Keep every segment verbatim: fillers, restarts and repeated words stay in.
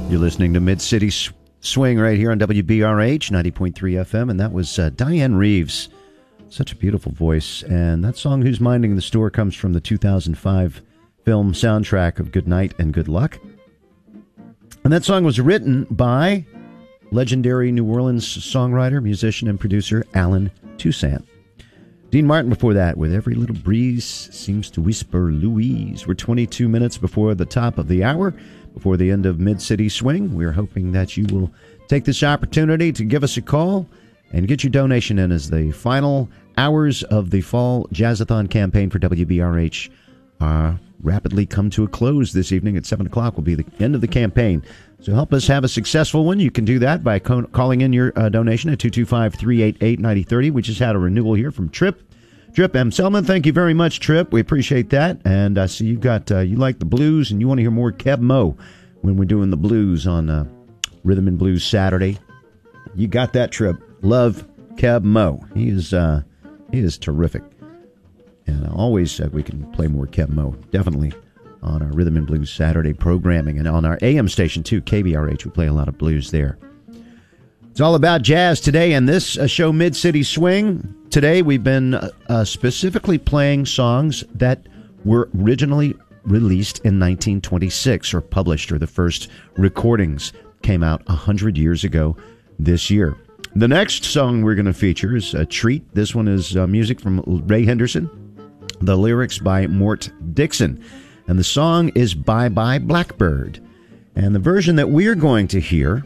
You're listening to Mid-City Swing right here on W B R H ninety point three F M, and that was uh, Diane Reeves. Such a beautiful voice. And that song, Who's Minding the Store, comes from the two thousand five film soundtrack of Good Night and Good Luck. And that song was written by legendary New Orleans songwriter, musician, and producer Alan Toussaint. Dean Martin before that, with Every Little Breeze Seems to Whisper Louise. We're twenty-two minutes before the top of the hour, before the end of Mid-City Swing. We're hoping that you will take this opportunity to give us a call and get your donation in as the final hours of the Fall Jazzathon campaign for W B R H uh, rapidly come to a close this evening at seven o'clock will be the end of the campaign. So help us have a successful one. You can do that by co- calling in your uh, donation at two two five, three eight eight, nine zero three zero. We just had a renewal here from Trip. Trip M. Selman, thank you very much, Trip. We appreciate that. And I uh, see you got uh, you like the blues and you want to hear more Keb Mo when we're doing the blues on uh, Rhythm and Blues Saturday. You got that, Trip. Love Keb Mo. He is uh, he is terrific. And uh, always uh, we can play more Keb Mo. Definitely. On our Rhythm and Blues Saturday programming, and on our A M station too, K B R H. We play a lot of blues there. It's all about jazz today, and this uh, show, Mid-City Swing. Today we've been uh, specifically playing songs that were originally released in nineteen twenty-six, or published, or the first recordings came out one hundred years ago this year. The next song we're going to feature is a treat. This one is uh, music from Ray Henderson, the lyrics by Mort Dixon. And the song is Bye Bye Blackbird. And the version that we're going to hear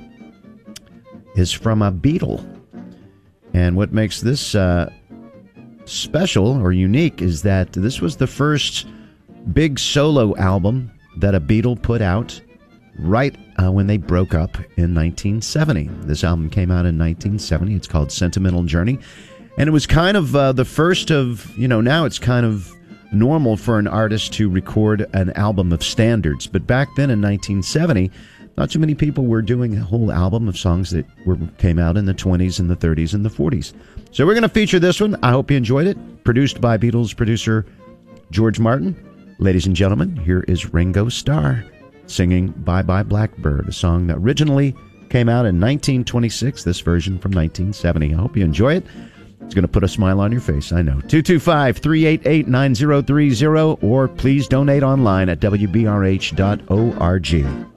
is from a Beatle. And what makes this uh, special or unique is that this was the first big solo album that a Beatle put out right uh, when they broke up in nineteen seventy. This album came out in nineteen seventy. It's called Sentimental Journey. And it was kind of uh, the first of, you know, now it's kind of normal for an artist to record an album of standards. But back then in nineteen seventy, not too many people were doing a whole album of songs that were came out in the twenties and the thirties and the forties. So we're going to feature this one. I hope you enjoyed it. Produced by Beatles producer George Martin. Ladies and gentlemen, here is Ringo Starr singing Bye Bye Blackbird, a song that originally came out in nineteen twenty-six, this version from nineteen seventy. I hope you enjoy it. It's going to put a smile on your face, I know. two two five, three eight eight, nine zero three zero, or please donate online at W B R H dot org.